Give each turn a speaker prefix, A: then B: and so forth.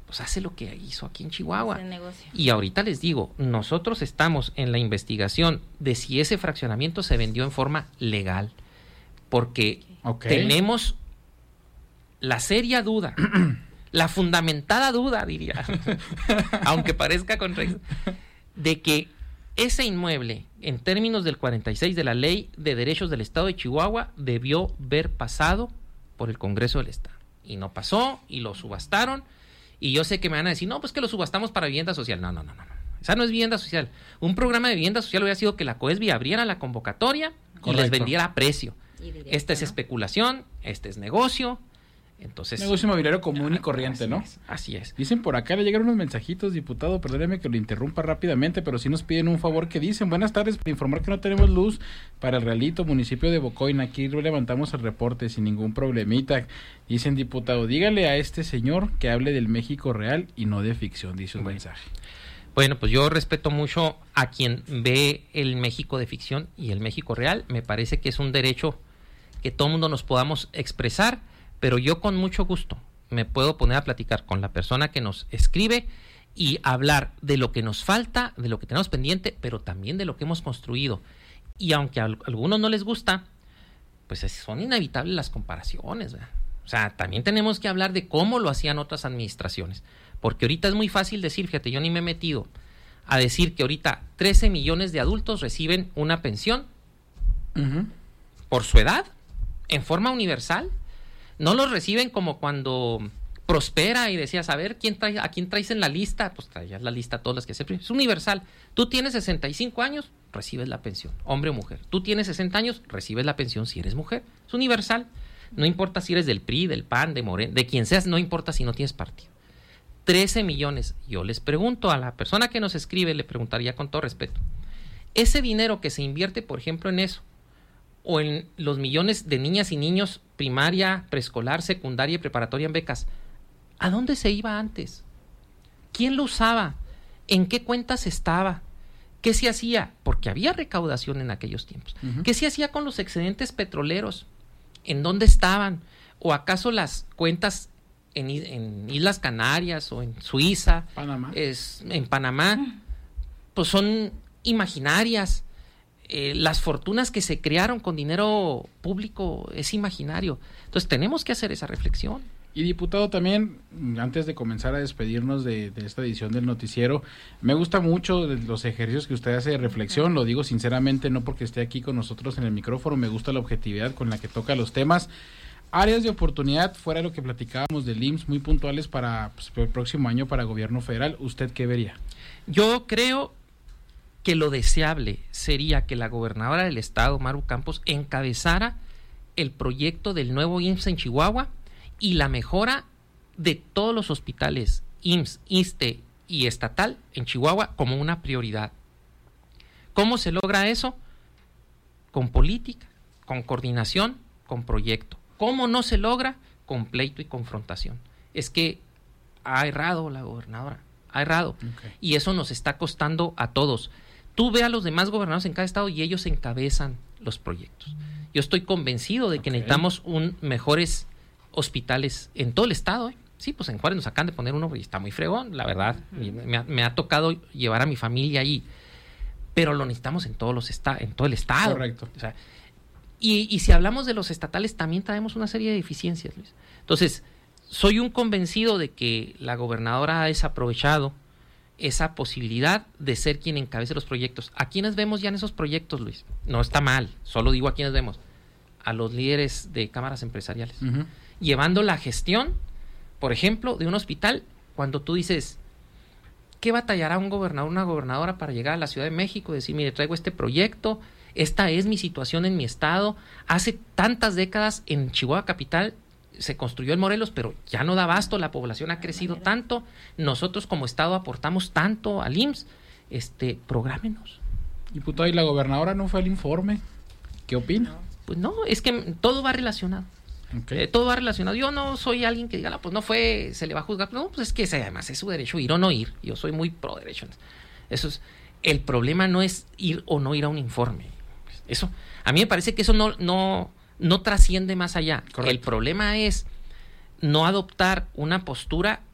A: pues hace lo que hizo aquí en Chihuahua.
B: Negocio.
A: Y ahorita les digo, nosotros estamos en la investigación de si ese fraccionamiento se vendió en forma legal, porque tenemos la seria duda, la fundamentada duda, diría, aunque parezca contradictorio, de que ese inmueble, en términos del 46 de la Ley de Derechos del Estado de Chihuahua, debió haber pasado por el Congreso del Estado. Y no pasó, y lo subastaron. Y yo sé que me van a decir, no, pues que lo subastamos para vivienda social. No. Esa no es vivienda social. Un programa de vivienda social hubiera sido que la COESBI abriera la convocatoria y les vendiera a precio. Esta es especulación, este es negocio. Entonces,
C: negocio inmobiliario común y corriente, ¿no?
A: Así es.
C: Dicen por acá, le llegaron unos mensajitos, diputado, perdóneme que lo interrumpa rápidamente, pero sí nos piden un favor que dicen, buenas tardes, para informar que no tenemos luz para el Realito, municipio de Bocoina, aquí levantamos el reporte sin ningún problemita. Dicen, diputado, dígale a este señor que hable del México real y no de ficción, dice un mensaje.
A: Bueno, pues yo respeto mucho a quien ve el México de ficción y el México real, me parece que es un derecho que todo mundo nos podamos expresar, pero yo con mucho gusto me puedo poner a platicar con la persona que nos escribe y hablar de lo que nos falta, de lo que tenemos pendiente, pero también de lo que hemos construido. Y aunque a algunos no les gusta, pues son inevitables las comparaciones, ¿verdad? O sea, también tenemos que hablar de cómo lo hacían otras administraciones, porque ahorita es muy fácil decir, fíjate, yo ni me he metido a decir que ahorita 13 millones de adultos reciben una pensión por su edad, en forma universal. No los reciben como cuando Prospera y decías, a ver, ¿a quién traes en la lista? Pues traías la lista a todas las que se... Es universal. Tú tienes 65 años, recibes la pensión, hombre o mujer. Tú tienes 60 años, recibes la pensión si eres mujer. Es universal. No importa si eres del PRI, del PAN, de Morena, de quien seas, no importa si no tienes partido. 13 millones. Yo les pregunto a la persona que nos escribe, le preguntaría con todo respeto, ese dinero que se invierte, por ejemplo, en eso, o en los millones de niñas y niños primaria, preescolar, secundaria y preparatoria en becas, ¿a dónde se iba antes? ¿Quién lo usaba? ¿En qué cuentas estaba? ¿Qué se hacía? Porque había recaudación en aquellos tiempos. ¿Qué se hacía con los excedentes petroleros? ¿En dónde estaban? ¿O acaso las cuentas en Islas Canarias o en Suiza,
C: Panamá,
A: en Panamá, pues son imaginarias? Las fortunas que se crearon con dinero público es imaginario. Entonces tenemos que hacer esa reflexión.
C: Y diputado, también, antes de comenzar a despedirnos de esta edición del noticiero, me gusta mucho los ejercicios que usted hace de reflexión, lo digo sinceramente, no porque esté aquí con nosotros en el micrófono, me gusta la objetividad con la que toca los temas. Áreas de oportunidad, fuera de lo que platicábamos del IMSS, muy puntuales para el próximo año para gobierno federal, ¿usted qué vería?
A: Yo creo que lo deseable sería que la gobernadora del estado, Maru Campos, encabezara el proyecto del nuevo IMSS en Chihuahua y la mejora de todos los hospitales IMSS, ISSSTE y estatal en Chihuahua como una prioridad. ¿Cómo se logra eso? Con política, con coordinación, con proyecto. ¿Cómo no se logra? Con pleito y confrontación. Es que ha errado la gobernadora, ha errado. Y eso nos está costando a todos. Tú ve a los demás gobernadores en cada estado y ellos encabezan los proyectos. Yo estoy convencido de que necesitamos mejores hospitales en todo el estado. Sí, pues en Juárez nos acaban de poner uno y está muy fregón, la verdad. Me ha tocado llevar a mi familia ahí, pero lo necesitamos en todo el estado.
C: Correcto.
A: O sea, y si hablamos de los estatales, también traemos una serie de deficiencias, Luis. Entonces, soy un convencido de que la gobernadora ha desaprovechado esa posibilidad de ser quien encabece los proyectos. ¿A quiénes vemos ya en esos proyectos, Luis? No está mal, solo digo a quiénes vemos. A los líderes de cámaras empresariales. Llevando la gestión, por ejemplo, de un hospital, cuando tú dices, ¿qué batallará un gobernador, una gobernadora para llegar a la Ciudad de México y decir, mire, traigo este proyecto, esta es mi situación en mi estado? Hace tantas décadas en Chihuahua capital se construyó el Morelos, pero ya no da abasto, la población ha crecido tanto, nosotros como estado aportamos tanto al IMSS, prográmenos.
C: Diputado, ¿y la gobernadora no fue al informe? ¿Qué opina?
A: Pues no, es que todo va relacionado. Todo va relacionado. Yo no soy alguien que diga, no, pues no fue, se le va a juzgar. No, pues es que además es su derecho ir o no ir. Yo soy muy pro derecho. Eso es, el problema no es ir o no ir a un informe. Eso, a mí me parece que eso no trasciende más allá. Correcto. El problema es no adoptar una postura